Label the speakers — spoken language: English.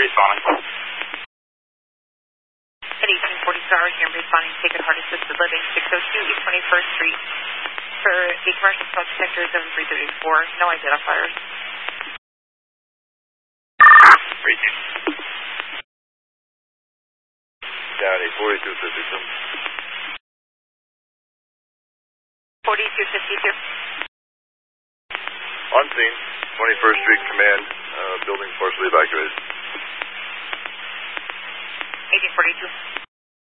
Speaker 1: responding.
Speaker 2: At 1840 Star, here responding, Sacred Heart Assisted Living, 602 East 21st Street. For the commercial smoke detector, 7334, no identifiers.
Speaker 1: Reaching.
Speaker 3: County 4252.
Speaker 2: 4252.
Speaker 3: On scene, 21st Street Command, building partially evacuated.
Speaker 2: 1842.